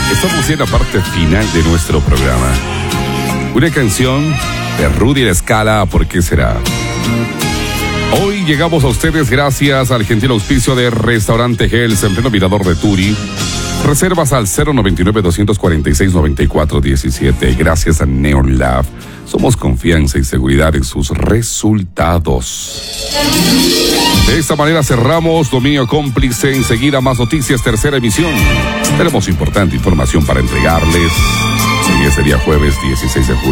Estamos en la parte final de nuestro programa. Una canción de Rudy La Scala, ¿por qué será? Hoy llegamos a ustedes gracias al gentil auspicio de Restaurante Hells en pleno Mirador de Turi. Reservas al 099-246-9417. Gracias a Neon Lab. Somos confianza y seguridad en sus resultados. De esta manera cerramos Dominio Cómplice. Enseguida más noticias, tercera emisión. Tenemos importante información para entregarles en ese día jueves 16 de julio.